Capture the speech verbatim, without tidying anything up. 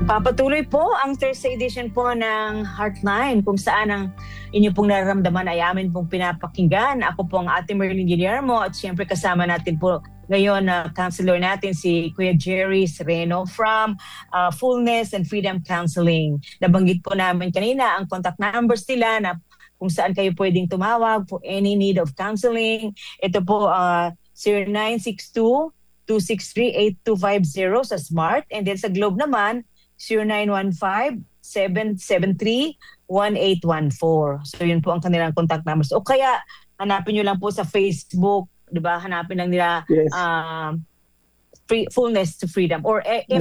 Papatuloy po ang Thursday edition po ng Heartline kung saan ang inyo pong nararamdaman ay amin pong pinapakinggan. Ako po ang Ate Merlin Guillermo at siyempre kasama natin po ngayon na uh, counselor natin si Kuya Jerry Sereno from uh, Fullness and Freedom Counseling. Nabanggit po namin kanina ang contact numbers nila na kung saan kayo pwedeng tumawag for any need of counseling. Ito po uh, zero nine six two, two six three, eight two five zero sa Smart, and then sa Globe naman zero nine one five, seven seven three, one eight one four. So yun po ang kanilang contact numbers. O kaya hanapin nyo lang po sa Facebook, di ba? Hanapin lang nila Yes. uh, free, Fullness to Freedom. Or eh, if